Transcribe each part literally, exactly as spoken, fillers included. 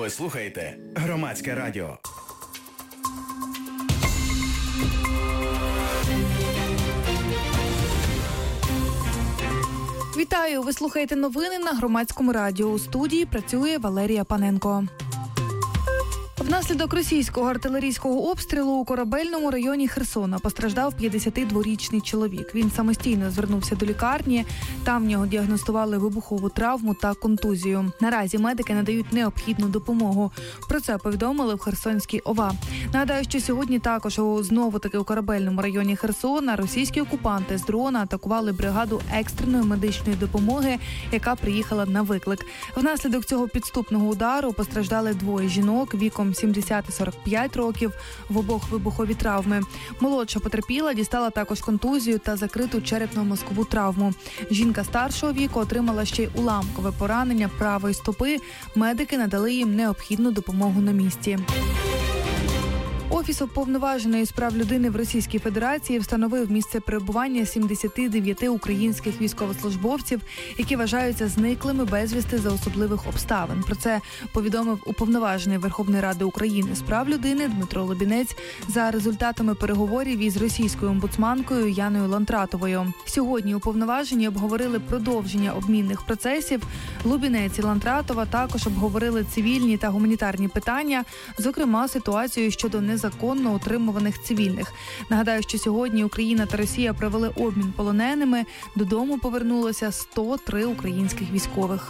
Ви слухаєте Громадське радіо. Вітаю! Ви слухаєте новини на Громадському радіо. У студії працює Валерія Паненко. Внаслідок російського артилерійського обстрілу у Корабельному районі Херсона постраждав п'ятдесятидворічний чоловік. Він самостійно звернувся до лікарні. Там в нього діагностували вибухову травму та контузію. Наразі медики надають необхідну допомогу. Про це повідомили в Херсонській ОВА. Нагадаю, що сьогодні також знову-таки у Корабельному районі Херсона російські окупанти з дрона атакували бригаду екстреної медичної допомоги, яка приїхала на виклик. Внаслідок цього підступного удару постраждали двоє жінок віком сімдесят і сорок п'ять років, в обох вибухові травми. Молодша потерпіла дістала також контузію та закриту черепно-мозкову травму. Жінка старшого віку отримала ще й уламкове поранення правої стопи. Медики надали їм необхідну допомогу на місці. Офіс Уповноваженої з прав людини в Російській Федерації встановив місце перебування сімдесяти дев'яти українських військовослужбовців, які вважаються зниклими безвісти за особливих обставин. Про це повідомив Уповноважений Верховної Ради України з прав людини Дмитро Лубінець за результатами переговорів із російською омбудсманкою Яною Лантратовою. Сьогодні уповноважені обговорили продовження обмінних процесів. Лубінець і Лантратова також обговорили цивільні та гуманітарні питання, зокрема ситуацію щодо незаконних законно утримуваних цивільних. Нагадаю, що сьогодні Україна та Росія провели обмін полоненими. Додому повернулося сто три українських військових.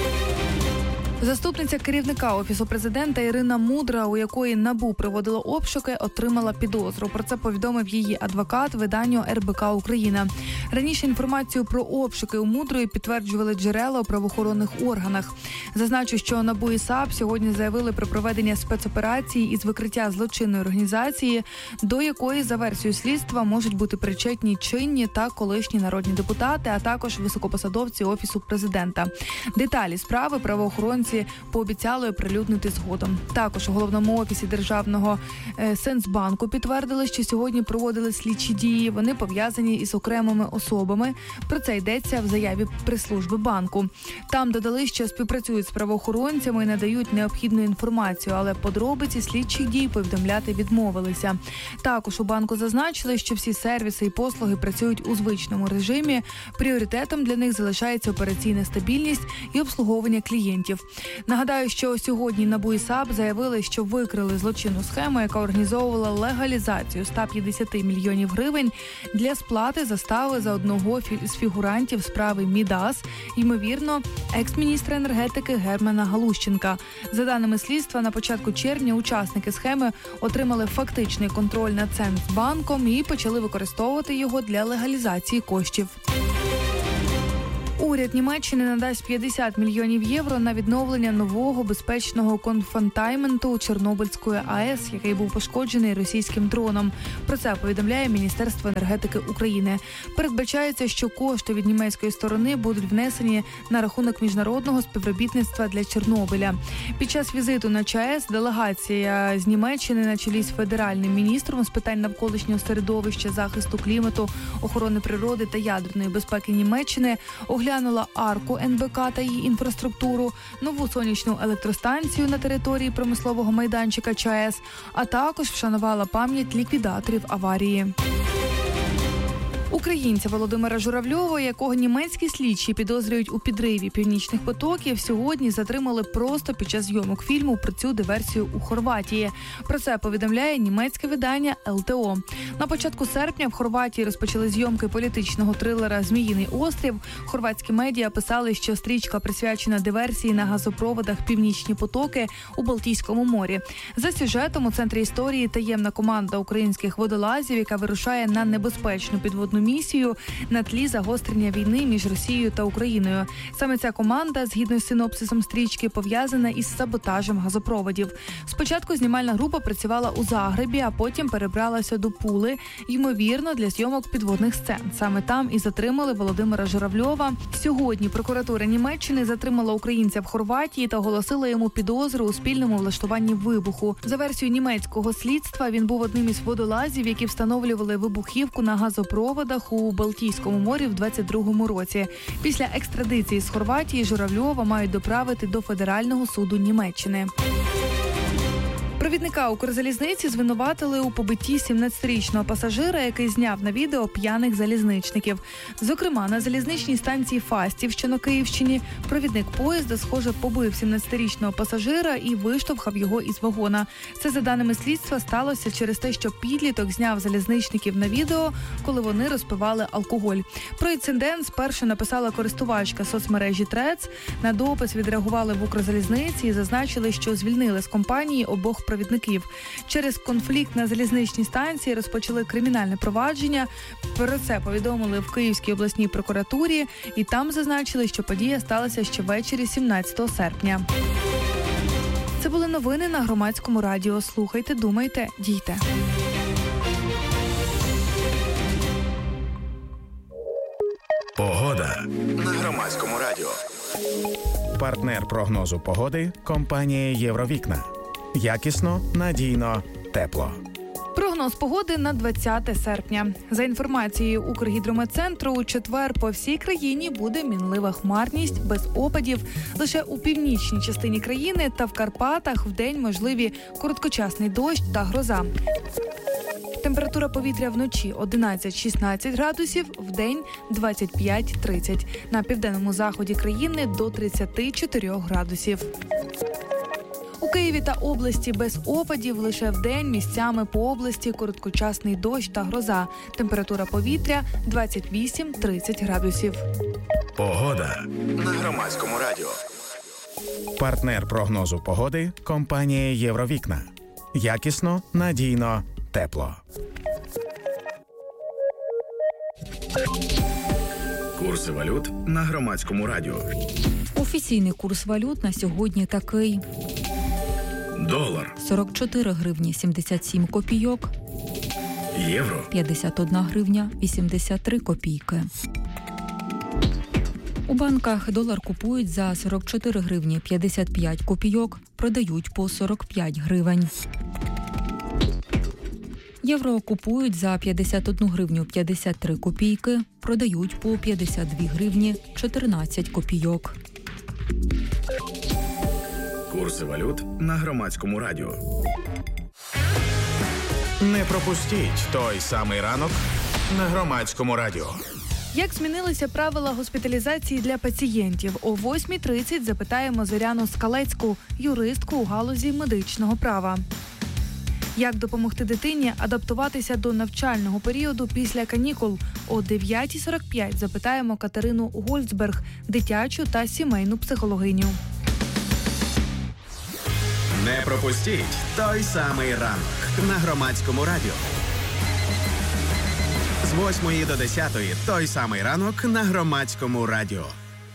Заступниця керівника Офісу Президента Ірина Мудра, у якої НАБУ проводило обшуки, отримала підозру. Про це повідомив її адвокат виданню ер бе ка Україна. Раніше інформацію про обшуки у Мудрої підтверджували джерела у правоохоронних органах. Зазначу, що НАБУ і САП сьогодні заявили про проведення спецоперації із викриття злочинної організації, до якої, за версією слідства, можуть бути причетні чинні та колишні народні депутати, а також високопосадовці Офісу Президента. Деталі справи правоохоронці пообіцяли оприлюднити згодом. Також у головному офісі Державного е, Сенсбанку підтвердили, що сьогодні проводили слідчі дії. Вони пов'язані із окремими особами. Про це йдеться в заяві прес-служби банку. Там додали, що співпрацюють з правоохоронцями і надають необхідну інформацію, але подробиці слідчих дій повідомляти відмовилися. Також у банку зазначили, що всі сервіси і послуги працюють у звичному режимі. Пріоритетом для них залишається операційна стабільність і обслуговування клієнтів. Нагадаю, що сьогодні НАБУ і САП заявили, що викрили злочинну схему, яка організовувала легалізацію ста п'ятдесят мільйонів гривень для сплати застави за одного з фігурантів справи Мідас, ймовірно, екс-міністра енергетики Германа Галущенка. За даними слідства, на початку червня учасники схеми отримали фактичний контроль над Центробанком і почали використовувати його для легалізації коштів. Уряд Німеччини надасть п'ятдесят мільйонів євро на відновлення нового безпечного конфонтайменту Чорнобильської АЕС, який був пошкоджений російським дроном. Про це повідомляє Міністерство енергетики України. Передбачається, що кошти від німецької сторони будуть внесені на рахунок міжнародного співробітництва для Чорнобиля. Під час візиту на ЧАЕС делегація з Німеччини на чолі з федеральним міністром з питань навколишнього середовища, захисту клімату, охорони природи та ядерної безпеки Німеччини оглянула арку ен бе ка та її інфраструктуру, нову сонячну електростанцію на території промислового майданчика ЧАЕС, а також вшанувала пам'ять ліквідаторів аварії. Українця Володимира Журавльова, якого німецькі слідчі підозрюють у підриві північних потоків, сьогодні затримали просто під час зйомок фільму про цю диверсію у Хорватії. Про це повідомляє німецьке видання ел те о. На початку серпня в Хорватії розпочали зйомки політичного трилера «Зміїний острів». Хорватські медіа писали, що стрічка присвячена диверсії на газопроводах «Північні потоки» у Балтійському морі. За сюжетом у центрі історії таємна команда українських водолазів, яка вирушає на небезпечну підводну місію на тлі загострення війни між Росією та Україною. Саме ця команда, згідно з синопсисом стрічки, пов'язана із саботажем газопроводів. Спочатку знімальна група працювала у Загребі, а потім перебралася до Пули, ймовірно, для зйомок підводних сцен. Саме там і затримали Володимира Журавльова. Сьогодні прокуратура Німеччини затримала українця в Хорватії та оголосила йому підозру у спільному влаштуванні вибуху. За версією німецького слідства, він був одним із водолазів, які встановлювали вибухівку на газопроводах у Балтійському морі в двадцять другому році. Після екстрадиції з Хорватії Журавльова мають доправити до Федерального суду Німеччини. Провідника Укрзалізниці звинуватили у побитті сімнадцятирічного пасажира, який зняв на відео п'яних залізничників. Зокрема, на залізничній станції Фастів, що на Київщині, провідник поїзда, схоже, побив сімнадцятирічного пасажира і виштовхав його із вагона. Це, за даними слідства, сталося через те, що підліток зняв залізничників на відео, коли вони розпивали алкоголь. Про інцидент спершу написала користувачка соцмережі Трец. На допис відреагували в Укрзалізниці і зазначили, що звільнили з компанії обох провідників. Через конфлікт на залізничній станції розпочали кримінальне провадження. Про це повідомили в Київській обласній прокуратурі і там зазначили, що подія сталася ще ввечері сімнадцятого серпня. Це були новини на Громадському радіо. Слухайте, думайте, дійте. Погода на Громадському радіо. Партнер прогнозу погоди – компанія «Євровікна». Якісно, надійно, тепло. Прогноз погоди на двадцяте серпня. За інформацією Укргідрометцентру, у четвер по всій країні буде мінлива хмарність, без опадів. Лише у північній частині країни та в Карпатах вдень можливі короткочасний дощ та гроза. Температура повітря вночі одинадцять-шістнадцять градусів, вдень двадцять п'ять тридцять. На південному заході країни до тридцять чотири градусів. У Києві та області без опадів, лише вдень місцями по області короткочасний дощ та гроза. Температура повітря двадцять вісім-тридцять градусів. Погода на Громадському радіо. Партнер прогнозу погоди – компанія «Євровікна». Якісно, надійно, тепло. Курси валют на Громадському радіо. Офіційний курс валют на сьогодні такий. Долар сорок чотири гривні сімдесят сім копійок. Євро п'ятдесят одна гривня вісімдесят три копійки. У банках долар купують за сорок чотири гривні п'ятдесят п'ять копійок, продають по сорок п'ять гривень. Євро купують за п'ятдесят одну гривню п'ятдесят три копійки, продають по п'ятдесят дві гривні чотирнадцять копійок. Курси валют на Громадському радіо. Не пропустіть той самий ранок на Громадському радіо. Як змінилися правила госпіталізації для пацієнтів? О восьмій тридцять запитаємо Зоряну Скалецьку, юристку у галузі медичного права. Як допомогти дитині адаптуватися до навчального періоду після канікул? О дев'ятій сорок п'ять запитаємо Катерину Гольцберг, дитячу та сімейну психологиню. Не пропустіть той самий ранок на Громадському радіо. З восьмої до десятої той самий ранок на Громадському радіо.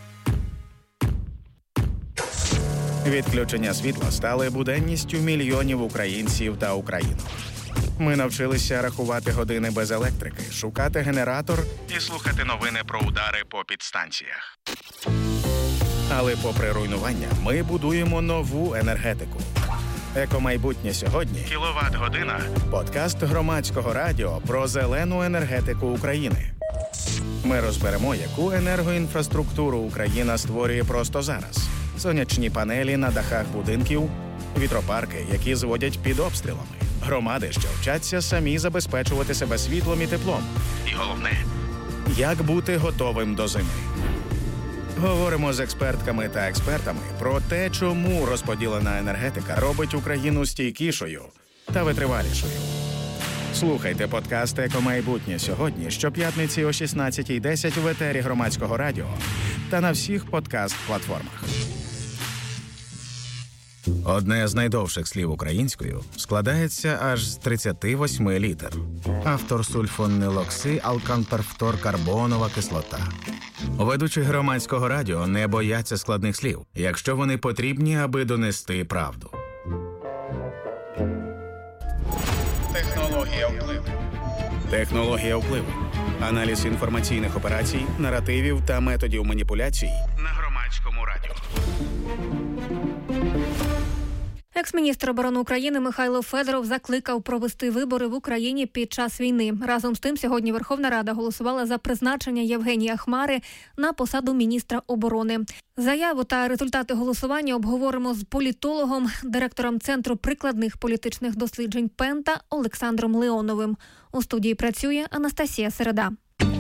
Відключення світла стали буденністю мільйонів українців та українок. Ми навчилися рахувати години без електрики, шукати генератор і слухати новини про удари по підстанціях. Але попри руйнування, ми будуємо нову енергетику. Екомайбутнє сьогодні. Кіловат-година. Подкаст Громадського радіо про зелену енергетику України. Ми розберемо, яку енергоінфраструктуру Україна створює просто зараз. Сонячні панелі на дахах будинків, вітропарки, які зводять під обстрілами, громади, що вчаться самі забезпечувати себе світлом і теплом. І головне, як бути готовим до зими. Говоримо з експертками та експертами про те, чому розподілена енергетика робить Україну стійкішою та витривалішою. Слухайте подкаст «Екомайбутнє сьогодні» щоп'ятниці о шістнадцятій десять в етері Громадського радіо та на всіх подкаст-платформах. Одне з найдовших слів українською складається аж з тридцяти восьми літер. Автор сульфонилокси алканперфторкарбонова кислота. Ведучі Громадського радіо не бояться складних слів, якщо вони потрібні, аби донести правду. Технологія впливу. Технологія впливу. Аналіз інформаційних операцій, наративів та методів маніпуляцій на Громадському радіо. Екс-міністр оборони України Михайло Федоров закликав провести вибори в Україні під час війни. Разом з тим, сьогодні Верховна Рада голосувала за призначення Євгенія Хмари на посаду міністра оборони. Заяву та результати голосування обговоримо з політологом, директором Центру прикладних політичних досліджень Пента Олександром Леоновим. У студії працює Анастасія Середа.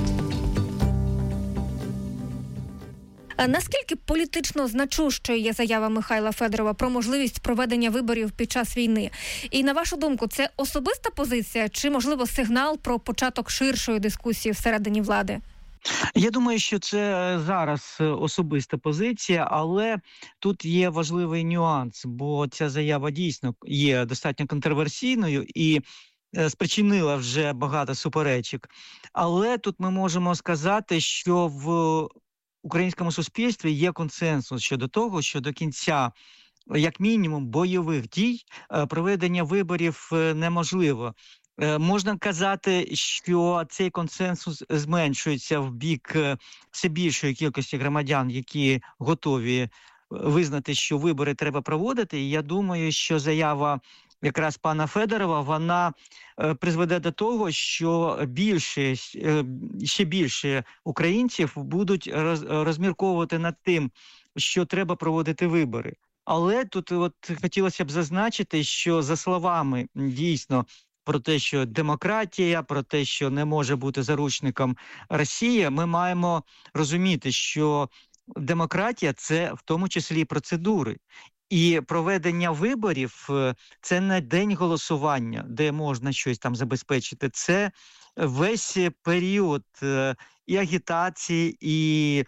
Наскільки політично значущою є заява Михайла Федорова про можливість проведення виборів під час війни? І на вашу думку, це особиста позиція чи, можливо, сигнал про початок ширшої дискусії всередині влади? Я думаю, що це зараз особиста позиція, але тут є важливий нюанс, бо ця заява дійсно є достатньо контроверсійною і спричинила вже багато суперечок. Але тут ми можемо сказати, що в українському суспільстві є консенсус щодо того, що до кінця, як мінімум, бойових дій проведення виборів неможливо. Можна казати, що цей консенсус зменшується в бік все більшої кількості громадян, які готові визнати, що вибори треба проводити. І я думаю, що заява якраз пана Федорова, вона призведе до того, що більше, ще більше українців будуть розмірковувати над тим, що треба проводити вибори. Але тут от хотілося б зазначити, що за словами дійсно про те, що демократія, про те, що не може бути заручником Росія, ми маємо розуміти, що демократія – це в тому числі і процедури. І проведення виборів – це не день голосування, де можна щось там забезпечити. Це весь період і агітації, і,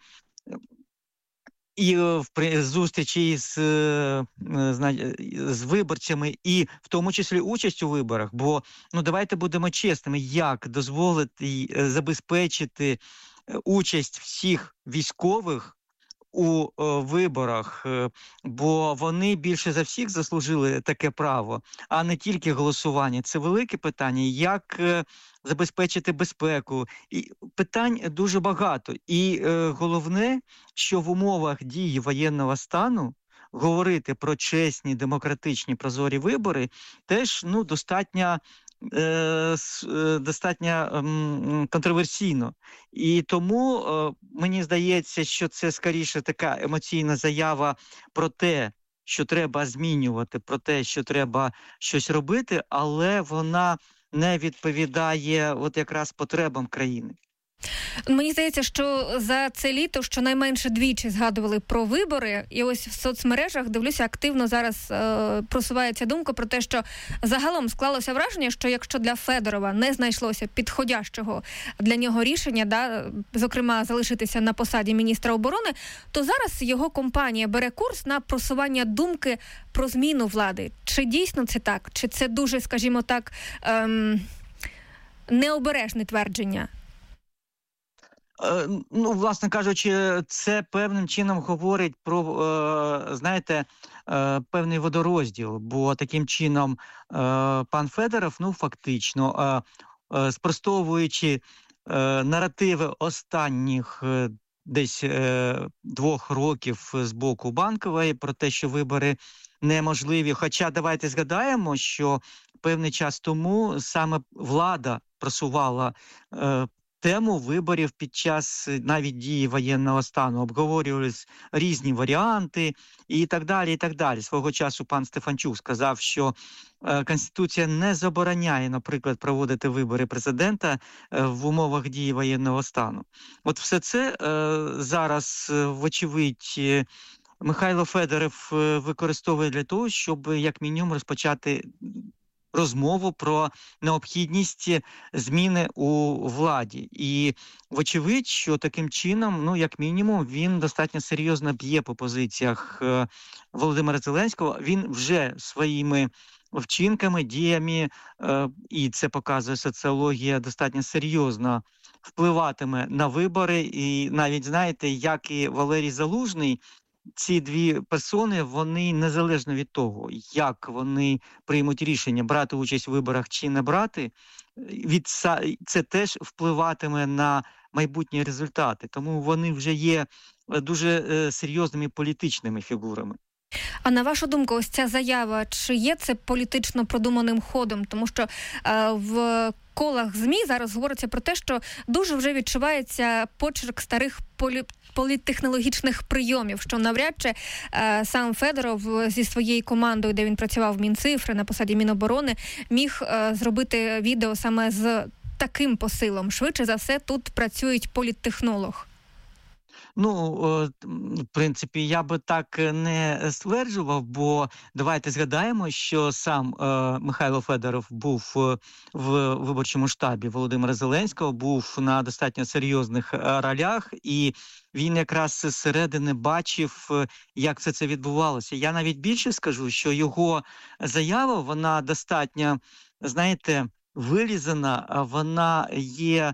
і зустрічі з, з виборцями, і в тому числі участь у виборах. Бо, ну, давайте будемо чесними, як дозволити забезпечити участь всіх військових у е, виборах, е, бо вони більше за всіх заслужили таке право, а не тільки голосування. Це велике питання, як е, забезпечити безпеку. І питань дуже багато. І е, головне, що в умовах дії воєнного стану говорити про чесні, демократичні, прозорі вибори теж, ну, достатньо достатньо контроверсійно. І тому мені здається, що це скоріше така емоційна заява про те, що треба змінювати, про те, що треба щось робити, але вона не відповідає от якраз потребам країни. Мені здається, що за це літо щонайменше двічі згадували про вибори, і ось в соцмережах, дивлюся, активно зараз е, просувається думка про те, що загалом склалося враження, що якщо для Федорова не знайшлося підходящого для нього рішення, да, зокрема залишитися на посаді міністра оборони, то зараз його компанія бере курс на просування думки про зміну влади. Чи дійсно це так? Чи це дуже, скажімо так, ем, необережне твердження? Ну, власне кажучи, це певним чином говорить про, знаєте, певний водорозділ, бо таким чином пан Федоров, ну, фактично, спростовуючи наративи останніх десь двох років з боку Банкової про те, що вибори неможливі. Хоча давайте згадаємо, що певний час тому саме влада просувала тему виборів під час навіть дії воєнного стану, обговорювались різні варіанти і так далі, і так далі. Свого часу пан Стефанчук сказав, що е, Конституція не забороняє, наприклад, проводити вибори президента е, в умовах дії воєнного стану. От все це е, зараз, вочевидь, е, Михайло Федоров е, використовує для того, щоб як мінімум розпочати розмову про необхідність зміни у владі. І вочевидь, що таким чином, ну, як мінімум, він достатньо серйозно б'є по позиціях Володимира Зеленського. Він вже своїми вчинками, діями, і це показує соціологія, достатньо серйозно впливатиме на вибори. І навіть, знаєте, як і Валерій Залужний, ці дві персони, вони незалежно від того, як вони приймуть рішення брати участь в виборах чи не брати, від це теж впливатиме на майбутні результати. Тому вони вже є дуже серйозними політичними фігурами. А на вашу думку, ось ця заява, чи є це політично продуманим ходом? Тому що е, в колах ЗМІ зараз говориться про те, що дуже вже відчувається почерк старих полі... політтехнологічних прийомів, що навряд чи е, сам Федоров зі своєю командою, де він працював в Мінцифри на посаді Міноборони, міг е, зробити відео саме з таким посилом. Швидше за все, тут працюють політтехнолог. Ну, в принципі, я би так не стверджував, бо давайте згадаємо, що сам е, Михайло Федоров був в виборчому штабі Володимира Зеленського, був на достатньо серйозних ролях, і він якраз зсередини бачив, як все це відбувалося. Я навіть більше скажу, що його заява, вона достатньо, знаєте, вилізана, вона є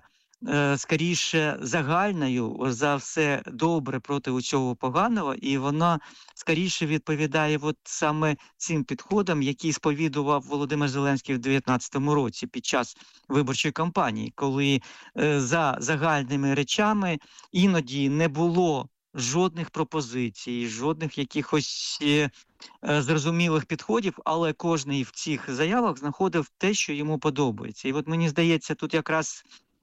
скоріше загальною, за все добре проти усього поганого, і вона скоріше відповідає от саме цим підходам, які сповідував Володимир Зеленський в дев'ятнадцятому році під час виборчої кампанії, коли е, за загальними речами іноді не було жодних пропозицій, жодних якихось е, е, зрозумілих підходів, але кожний в цих заявах знаходив те, що йому подобається. І от мені здається, тут якраз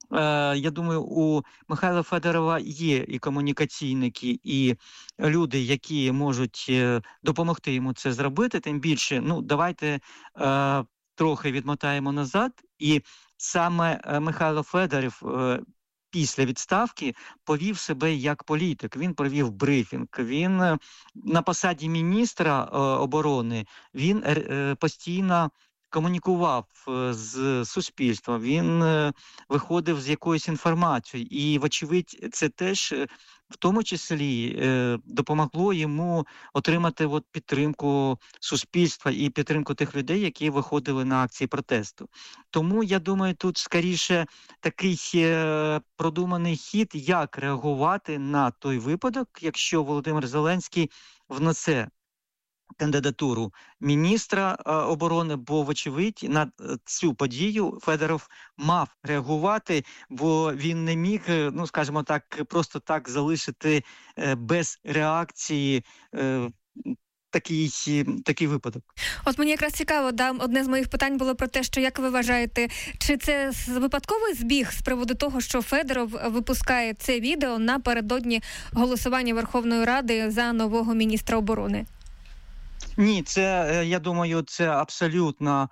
я думаю, у Михайла Федорова є і комунікаційники, і люди, які можуть допомогти йому це зробити. Тим більше, ну, давайте е, трохи відмотаємо назад. І саме Михайло Федоров е, після відставки повів себе як політик. Він провів брифінг. Він е, на посаді міністра е, оборони, він е, постійно комунікував з суспільством, він виходив з якоюсь інформацією. І, вочевидь, це теж в тому числі допомогло йому отримати от підтримку суспільства і підтримку тих людей, які виходили на акції протесту. Тому, я думаю, тут скоріше такий продуманий хід, як реагувати на той випадок, якщо Володимир Зеленський внесе кандидатуру міністра е, оборони, бо, вочевидь, на цю подію Федоров мав реагувати, бо він не міг, ну, скажімо так, просто так залишити е, без реакції е, такий, такий випадок. От мені якраз цікаво, да, одне з моїх питань було про те, що, як ви вважаєте, чи це випадковий збіг з приводу того, що Федоров випускає це відео напередодні голосування Верховної Ради за нового міністра оборони? Ні, це, я думаю, це абсолютно,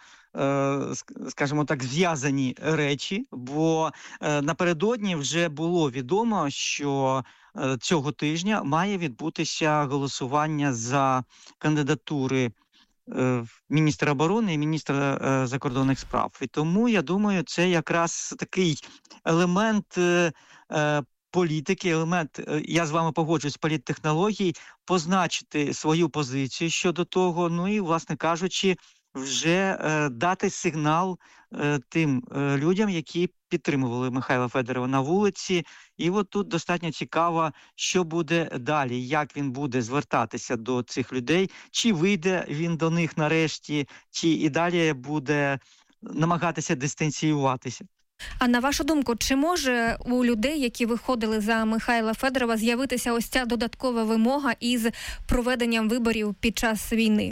скажімо так, зв'язані речі, бо напередодні вже було відомо, що цього тижня має відбутися голосування за кандидатури міністра оборони і міністра закордонних справ. І тому, я думаю, це якраз такий елемент політики, елемент, я з вами погоджуюсь, політтехнологій, позначити свою позицію щодо того, ну і, власне кажучи, вже е, дати сигнал е, тим е, людям, які підтримували Михайла Федорова на вулиці. І от тут достатньо цікаво, що буде далі, як він буде звертатися до цих людей, чи вийде він до них нарешті, чи і далі буде намагатися дистанціюватися. А на вашу думку, чи може у людей, які виходили за Михайла Федорова, з'явитися ось ця додаткова вимога із проведенням виборів під час війни?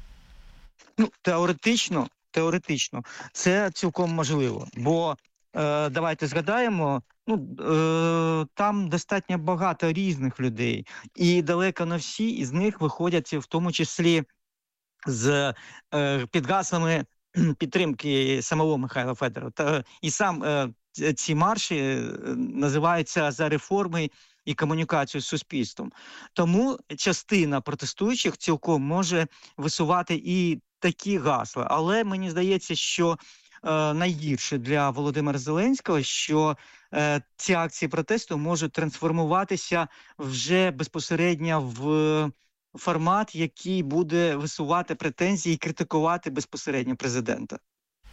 Ну, теоретично, теоретично, це цілком можливо. Бо, е, давайте згадаємо, ну, е, там достатньо багато різних людей. І далеко не всі із них виходять, в тому числі, з е, під гаслами підтримки самого Михайла Федорова. Та і сам е, ці марші е, називаються «За реформи і комунікацію з суспільством». Тому частина протестуючих цілком може висувати і такі гасла. Але мені здається, що е, найгірше для Володимира Зеленського, що е, ці акції протесту можуть трансформуватися вже безпосередньо в формат, який буде висувати претензії і критикувати безпосередньо президента.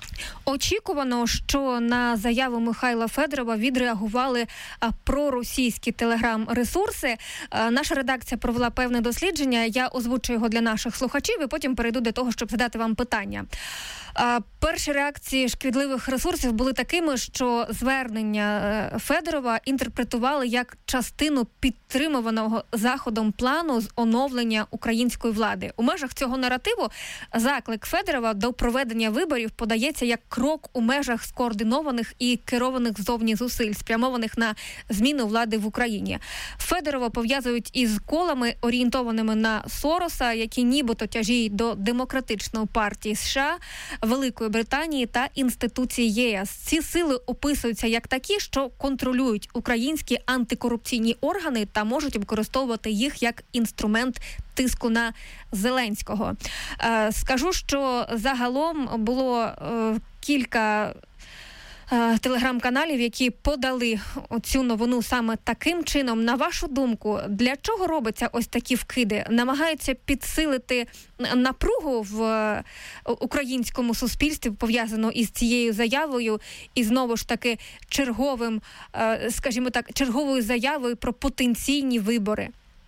Очікувано, що на заяву Михайла Федорова відреагували проросійські телеграм-ресурси. Наша редакція провела певне дослідження, я озвучу його для наших слухачів і потім перейду до того, щоб задати вам питання. Перші реакції шкідливих ресурсів були такими, що звернення Федорова інтерпретували як частину підтримуваного Заходом плану з оновлення української влади. У межах цього наративу заклик Федорова до проведення виборів подається як крок у межах скоординованих і керованих ззовні зусиль, спрямованих на зміну влади в Україні. Федорова пов'язують із колами, орієнтованими на Сороса, які нібито тяжіють до демократичної партії США, Великої Британії та інституції ЄС. Ці сили описуються як такі, що контролюють українські антикорупційні органи та можуть використовувати їх як інструмент тиску на Зеленського. Е, скажу, що загалом було е, кілька телеграм-каналів, які подали цю новину саме таким чином. На вашу думку, для чого робиться ось такі вкиди? Намагаються підсилити напругу в українському суспільстві, пов'язану із цією заявою, і знову ж таки черговим, скажімо так, черговою заявою про потенційні вибори?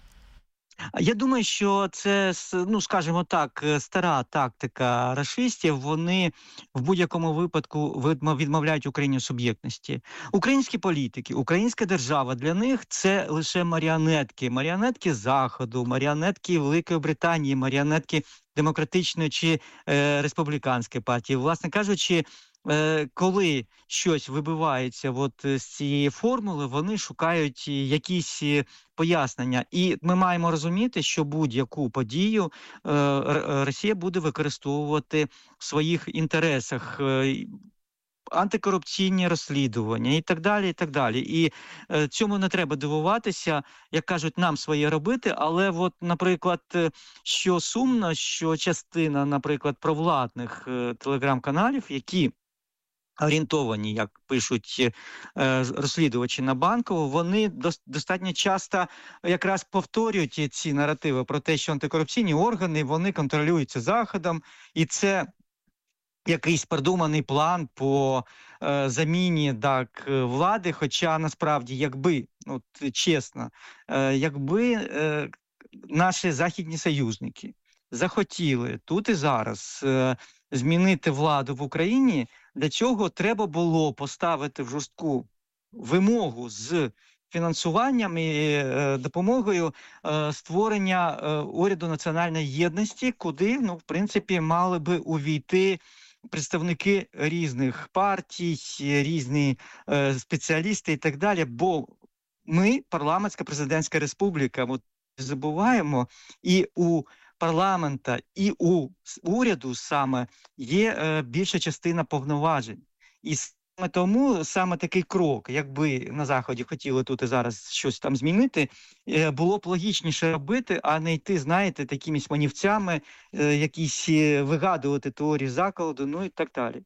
Я думаю, що це, ну, скажімо так, стара тактика рашистів. Вони в будь-якому випадку відмовляють Україні суб'єктності. Українські політики, українська держава для них це лише маріонетки. Маріонетки Заходу, маріонетки Великої Британії, маріонетки демократичної чи е, республіканської партії. Власне кажучи, коли щось вибивається от з цієї формули, вони шукають якісь пояснення. І ми маємо розуміти, що будь-яку подію Росія буде використовувати в своїх інтересах, антикорупційні розслідування і так далі, і так далі. І е, цьому не треба дивуватися, як кажуть, нам своє робити, але от, наприклад, що сумно, що частина, наприклад, провладних е, телеграм-каналів, які орієнтовані, як пишуть е, розслідувачі на Банкову, вони дос, достатньо часто якраз повторюють ці наративи про те, що антикорупційні органи, вони контролюються Заходом, і це якийсь продуманий план по е, заміні так, влади, хоча насправді, якби, от, чесно, е, якби е, наші західні союзники захотіли тут і зараз е, змінити владу в Україні, для цього треба було поставити в жорстку вимогу з фінансуванням і е, допомогою е, створення е, уряду національної єдності, куди, ну, в принципі, мали би увійти представники різних партій, різні е, спеціалісти і так далі, бо ми парламентська президентська республіка, от забуваємо, і у парламента, і у уряду саме є е, більша частина повноважень. І саме тому саме такий крок, якби на Заході хотіли тут і зараз щось там змінити, е, було б логічніше робити, а не йти, знаєте, такимись манівцями, е, якісь вигадувати теорії закладу, ну і так далі.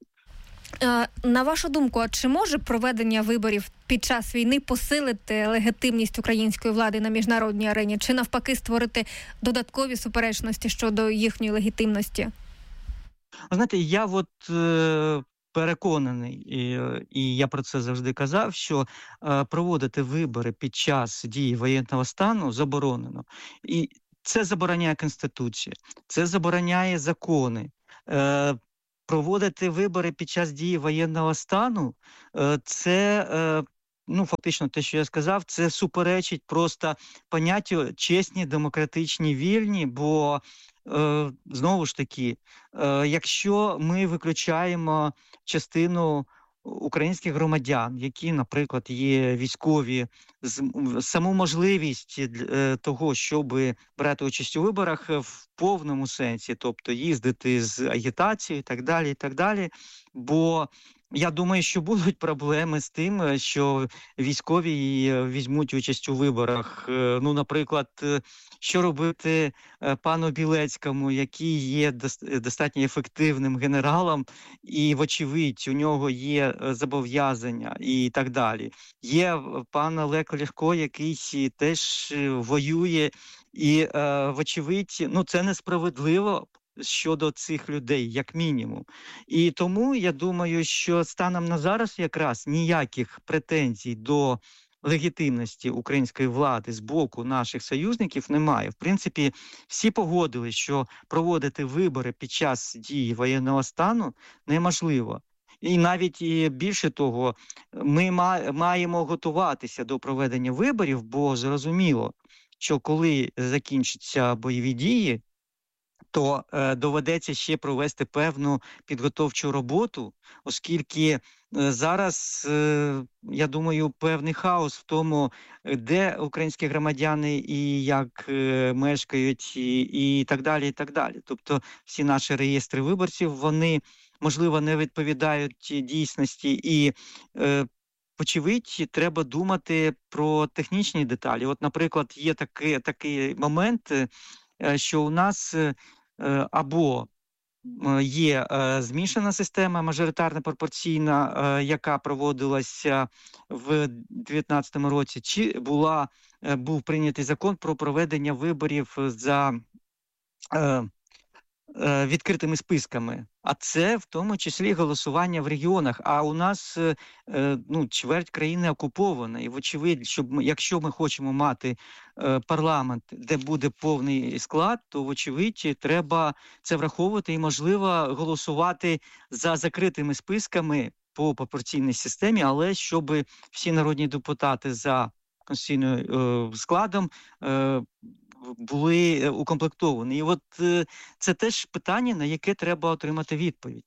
На вашу думку, а чи може проведення виборів під час війни посилити легітимність української влади на міжнародній арені, чи навпаки створити додаткові суперечності щодо їхньої легітимності? Ви знаєте, я от е, переконаний, і, і я про це завжди казав, що е, проводити вибори під час дії воєнного стану заборонено. І це забороняє Конституція, це забороняє закони. Е, Проводити вибори під час дії воєнного стану – це, ну, фактично те, що я сказав, це суперечить просто поняттю чесні, демократичні, вільні, бо, знову ж таки, якщо ми виключаємо частину українських громадян, які, наприклад, є військові, саму можливість того, щоб брати участь у виборах в повному сенсі, тобто їздити з агітацією і так далі, і так далі, бо я думаю, що будуть проблеми з тим, що військові візьмуть участь у виборах. Ну, наприклад, що робити пану Білецькому, який є достатньо ефективним генералом, і, вочевидь, у нього є зобов'язання і так далі. Є пан Олег Ляшко, який теж воює, і, вочевидь, ну, це несправедливо щодо цих людей, як мінімум. І тому я думаю, що станом на зараз якраз ніяких претензій до легітимності української влади з боку наших союзників немає. В принципі, всі погодили, що проводити вибори під час дії воєнного стану неможливо. І навіть і більше того, ми маємо готуватися до проведення виборів, бо зрозуміло, що коли закінчаться бойові дії, то е, доведеться ще провести певну підготовчу роботу, оскільки е, зараз, е, я думаю, певний хаос в тому, де українські громадяни і як е, мешкають, і, і так далі, і так далі. Тобто всі наші реєстри виборців, вони, можливо, не відповідають дійсності і е, очевидь, треба думати про технічні деталі. От, наприклад, є такий, такий момент, що у нас або є змішана система мажоритарна пропорційна, яка проводилася в дев'ятнадцятому році, чи була, був прийнятий закон про проведення виборів за відкритими списками, а це в тому числі голосування в регіонах. А у нас ну, чверть країни окупована, і вочевидь, щоб ми, якщо ми хочемо мати парламент, де буде повний склад, то вочевидь треба це враховувати і, можливо, голосувати за закритими списками по пропорційній системі, але щоб всі народні депутати за конституційним складом були укомплектовані. І от це теж питання, на яке треба отримати відповідь.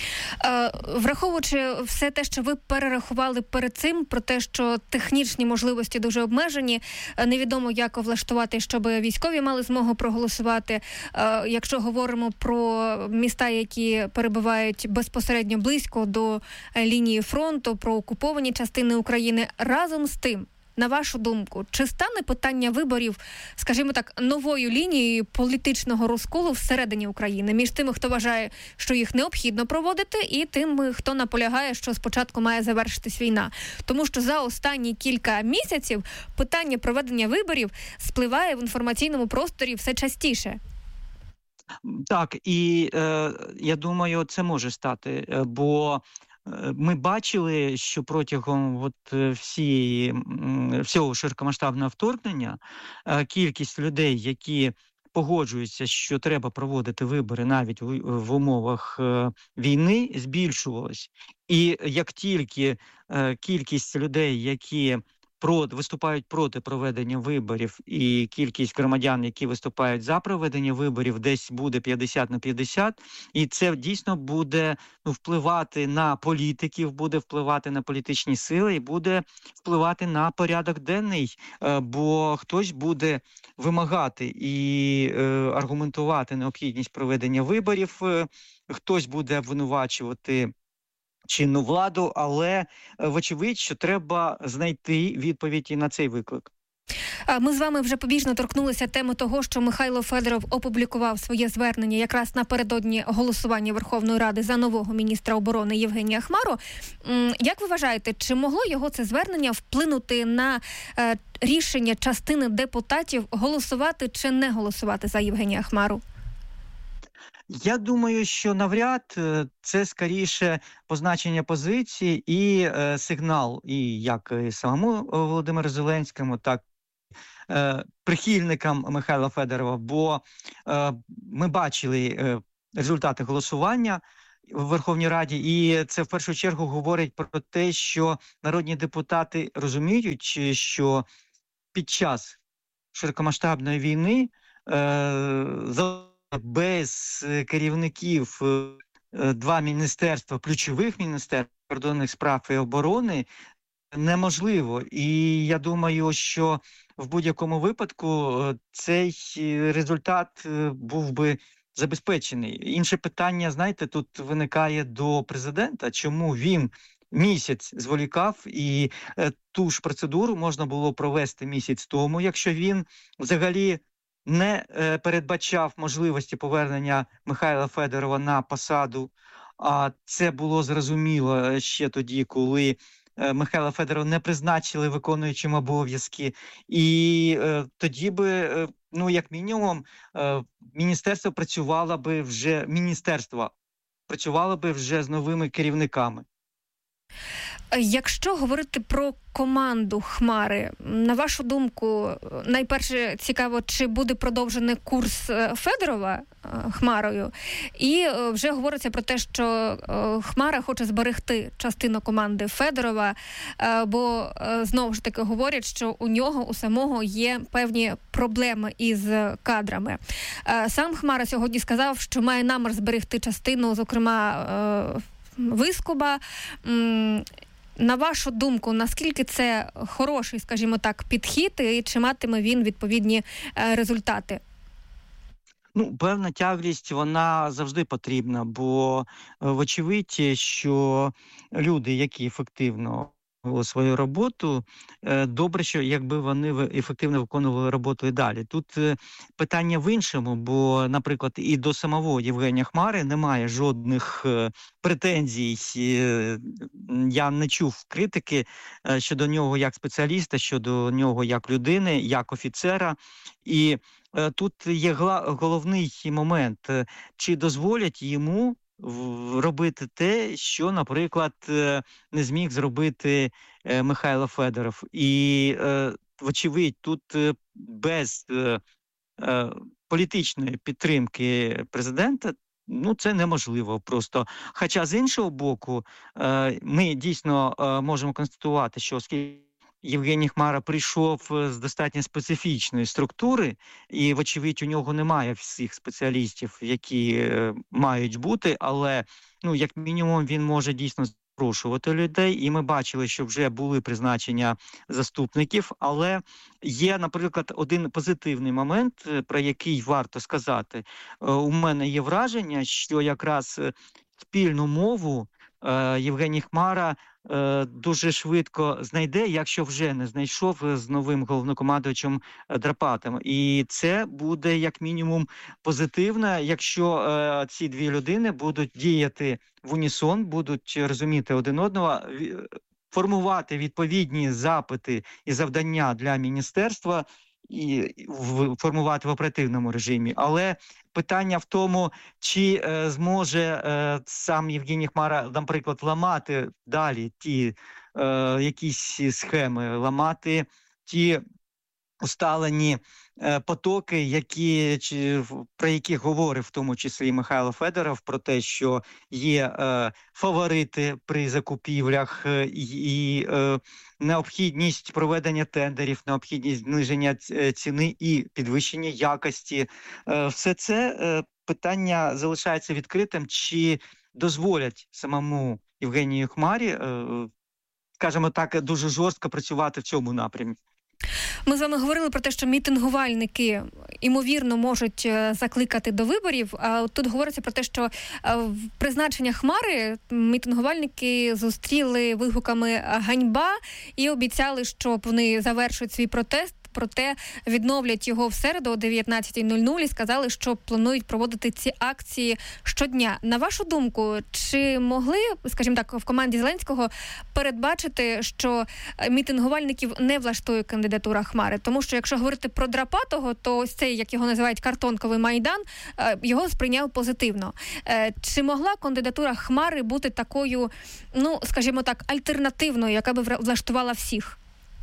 Враховуючи все те, що ви перерахували перед цим, про те, що технічні можливості дуже обмежені, невідомо, як влаштувати, щоб військові мали змогу проголосувати. Якщо говоримо про міста, які перебувають безпосередньо близько до лінії фронту, про окуповані частини України, разом з тим, на вашу думку, чи стане питання виборів, скажімо так, новою лінією політичного розколу всередині України між тими, хто вважає, що їх необхідно проводити, і тими, хто наполягає, що спочатку має завершитись війна? Тому що за останні кілька місяців питання проведення виборів спливає в інформаційному просторі все частіше. Так, і е, я думаю, це може стати, бо ми бачили, що протягом от всієї, всього широкомасштабного вторгнення кількість людей, які погоджуються, що треба проводити вибори навіть в, в умовах війни, збільшувалась. І як тільки кількість людей, які проти, виступають проти проведення виборів, і кількість громадян, які виступають за проведення виборів, десь буде п'ятдесят на п'ятдесят, і це дійсно буде ну, впливати на політиків, буде впливати на політичні сили і буде впливати на порядок денний, бо хтось буде вимагати і е, аргументувати необхідність проведення виборів, хтось буде обвинувачувати чинну владу, але вочевидь, що треба знайти відповідь і на цей виклик. Ми з вами вже побіжно торкнулися теми того, що Михайло Федоров опублікував своє звернення якраз напередодні голосування Верховної Ради за нового міністра оборони Євгенія Хмару. Як ви вважаєте, чи могло його це звернення вплинути на рішення частини депутатів голосувати чи не голосувати за Євгенія Хмару? Я думаю, що навряд це скоріше позначення позиції і е, сигнал і як і самому Володимиру Зеленському, так і е, прихильникам Михайла Федорова, бо е, ми бачили е, результати голосування в Верховній Раді, і це в першу чергу говорить про те, що народні депутати розуміють, що під час широкомасштабної війни е, без керівників два міністерства, ключових міністерств закордонних справ і оборони неможливо. І я думаю, що в будь-якому випадку цей результат був би забезпечений. Інше питання, знаєте, тут виникає до президента, чому він місяць зволікав, і ту ж процедуру можна було провести місяць тому, якщо він взагалі не е, передбачав можливості повернення Михайла Федорова на посаду, а це було зрозуміло ще тоді, коли Михайла Федорова не призначили виконуючим обов'язки, і е, тоді би, е, ну як мінімум, е, міністерство працювало би вже міністерство працювало би вже з новими керівниками. Якщо говорити про команду Хмари, на вашу думку, найперше цікаво, чи буде продовжений курс Федорова Хмарою, і вже говориться про те, що Хмара хоче зберегти частину команди Федорова, бо знову ж таки говорять, що у нього у самого є певні проблеми із кадрами. Сам Хмара сьогодні сказав, що має намір зберегти частину, зокрема, Вискуба. На вашу думку, наскільки це хороший, скажімо так, підхід, і чи матиме він відповідні результати? Ну, певна тяглість, вона завжди потрібна, бо вочевидь, що люди, які ефективно свою роботу, добре, що якби вони ефективно виконували роботу і далі. Тут питання в іншому, бо, наприклад, і до самого Євгенія Хмари немає жодних претензій. Я не чув критики щодо нього як спеціаліста, щодо нього як людини, як офіцера. І тут є головний момент, чи дозволять йому робити те, що, наприклад, не зміг зробити Михайло Федоров. І, вочевидь, тут без політичної підтримки президента, ну, це неможливо просто. Хоча, з іншого боку, ми дійсно можемо констатувати, що оскільки Євгеній Хмара прийшов з достатньо специфічної структури, і, вочевидь, у нього немає всіх спеціалістів, які е, мають бути, але, ну, як мінімум, він може дійсно запрошувати людей, і ми бачили, що вже були призначення заступників, але є, наприклад, один позитивний момент, про який варто сказати. Е, у мене є враження, що якраз спільну мову е, Євгеній Хмара дуже швидко знайде, якщо вже не знайшов з новим головнокомандувачем Драпатом. І це буде, як мінімум, позитивно, якщо е, ці дві людини будуть діяти в унісон, будуть розуміти один одного, формувати відповідні запити і завдання для міністерства, і формувати в оперативному режимі. Але питання в тому, чи е, зможе е, сам Євгеній Хмара, наприклад, ламати далі ті е, якісь схеми, ламати ті усталені е, потоки, які, чи, про які говорив в тому числі Михайло Федоров, про те, що є е, фаворити при закупівлях е, і е, необхідність проведення тендерів, необхідність зниження ціни і підвищення якості. Е, все це е, питання залишається відкритим, чи дозволять самому Євгенію Хмарі, е, скажімо так, дуже жорстко працювати в цьому напрямі. Ми з вами говорили про те, що мітингувальники, ймовірно, можуть закликати до виборів, а тут говориться про те, що в призначення Хмари мітингувальники зустріли вигуками «ганьба» і обіцяли, що вони завершують свій протест, проте відновлять його в середу о дев'ятнадцятій нуль нуль і сказали, що планують проводити ці акції щодня. На вашу думку, чи могли, скажімо так, в команді Зеленського передбачити, що мітингувальників не влаштує кандидатура Хмари? Тому що, якщо говорити про Драпатого, то ось цей, як його називають, картонковий Майдан, його сприйняв позитивно. Чи могла кандидатура Хмари бути такою, ну, скажімо так, альтернативною, яка би влаштувала всіх?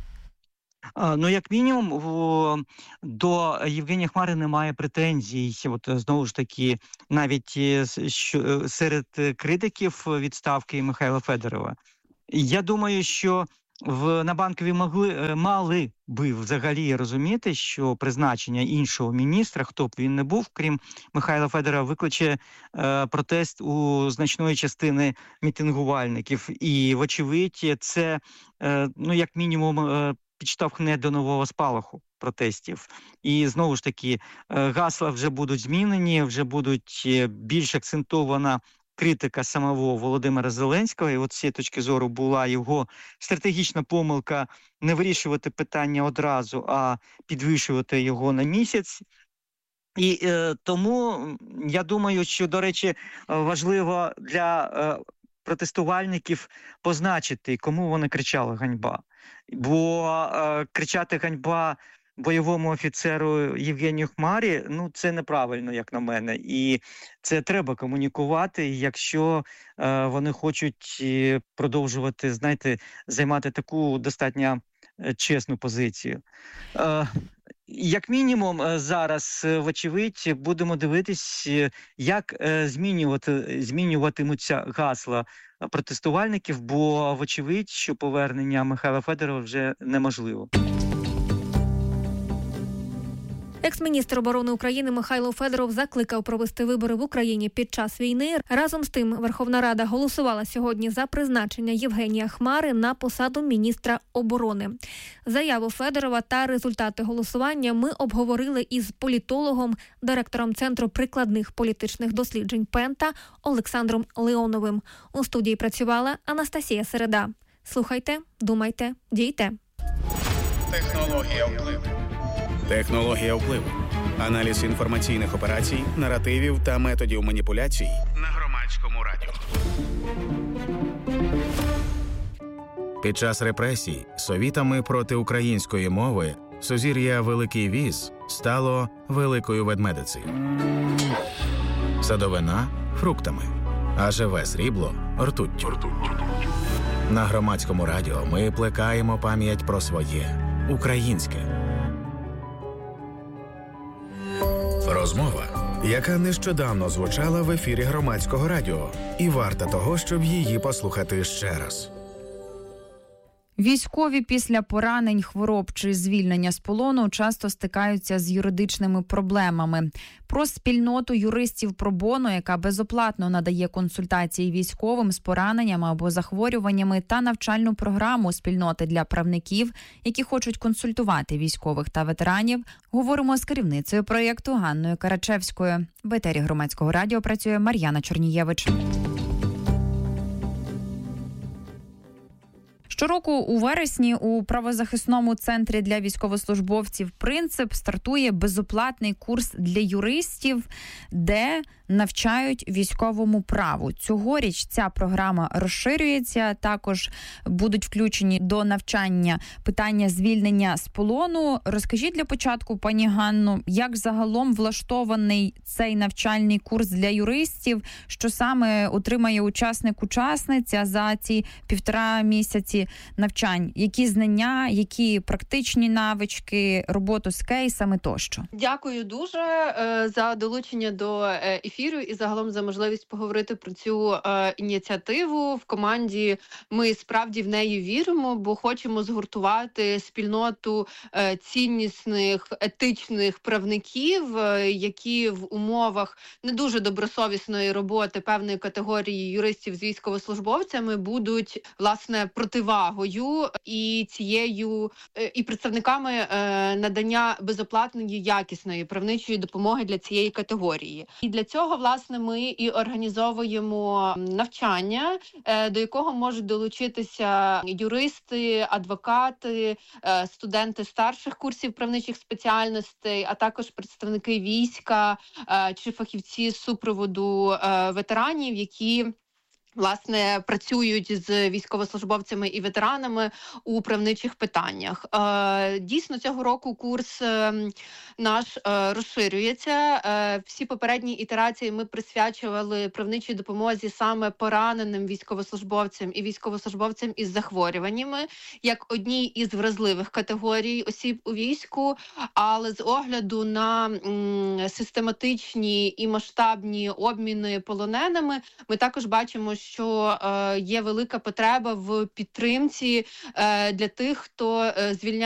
Ну, як мінімум, до Євгенія Хмари немає претензій. От, знову ж таки, навіть що, серед критиків відставки Михайла Федорова. Я думаю, що в, на Банковій могли, мали би взагалі розуміти, що призначення іншого міністра, хто б він не був, крім Михайла Федорова, викличе е, протест у значної частини мітингувальників. І, вочевидь, це, е, ну, як мінімум, е, підштовхне до нового спалаху протестів. І, знову ж таки, гасла вже будуть змінені, вже будуть більш акцентована критика самого Володимира Зеленського. І от з цієї точки зору була його стратегічна помилка не вирішувати питання одразу, а підвищувати його на місяць. І е, тому, я думаю, що, до речі, важливо для... Е, протестувальників позначити, кому вони кричали «ганьба». Бо е, кричати «ганьба» бойовому офіцеру Євгенію Хмарі, ну це неправильно, як на мене. І це треба комунікувати, якщо е, вони хочуть е, продовжувати, знаєте, займати таку достатньо е, чесну позицію. Е, Як мінімум, е, зараз, е, вочевидь, будемо дивитись, е, як е, змінювати, змінюватимуться гасла протестувальників, бо вочевидь, що повернення Михайла Федорова вже неможливо. Екс-міністр оборони України Михайло Федоров закликав провести вибори в Україні під час війни. Разом з тим, Верховна Рада голосувала сьогодні за призначення Євгенія Хмари на посаду міністра оборони. Заяву Федорова та результати голосування ми обговорили із політологом, директором Центру прикладних політичних досліджень «Пента» Олександром Леоновим. У студії працювала Анастасія Середа. Слухайте, думайте, дійте. Технологія впливу. Технологія впливу. Аналіз інформаційних операцій, наративів та методів маніпуляцій на Громадському радіо. Під час репресій совітами проти української мови сузір'я Великий Віз стало Великою Ведмедицею. Садовина – фруктами, а живе срібло – ртуттю. На Громадському радіо ми плекаємо пам'ять про своє – українське. Розмова, яка нещодавно звучала в ефірі Громадського радіо, і варта того, щоб її послухати ще раз. Військові після поранень, хвороб чи звільнення з полону часто стикаються з юридичними проблемами. Про спільноту юристів про-боно, яка безоплатно надає консультації військовим з пораненнями або захворюваннями, та навчальну програму спільноти для правників, які хочуть консультувати військових та ветеранів, говоримо з керівницею проєкту Ганною Карачевською. В етері Громадського радіо працює Мар'яна Чорнієвич. Щороку у вересні у правозахисному центрі для військовослужбовців «Принцип» стартує безоплатний курс для юристів, де навчають військовому праву. Цьогоріч ця програма розширюється, також будуть включені до навчання питання звільнення з полону. Розкажіть для початку, пані Ганно, як загалом влаштований цей навчальний курс для юристів, що саме отримає учасник-учасниця за ці півтора місяці навчань? Які знання, які практичні навички, роботу з кейсами тощо? Дякую дуже е, за долучення до е, ефіру і загалом за можливість поговорити про цю е, ініціативу. В команді ми справді в неї віримо, бо хочемо згуртувати спільноту е, ціннісних, етичних правників, е, які в умовах не дуже добросовісної роботи певної категорії юристів з військовослужбовцями будуть, власне, противагою і цією, е, і представниками е, надання безоплатної, якісної правничої допомоги для цієї категорії. І для цього, власне, ми і організовуємо навчання, е, до якого можуть долучитися юристи, адвокати, е, студенти старших курсів правничих спеціальностей, а також представники війська е, чи фахівці з супроводу е, ветеранів, які власне працюють з військовослужбовцями і ветеранами у правничих питаннях. Дійсно, цього року курс наш розширюється. Всі попередні ітерації ми присвячували правничій допомозі саме пораненим військовослужбовцям і військовослужбовцям із захворюваннями, як одній із вразливих категорій осіб у війську, але з огляду на м, систематичні і масштабні обміни полоненими, ми також бачимо, що е, є велика потреба в підтримці е, для тих, хто е, звільняє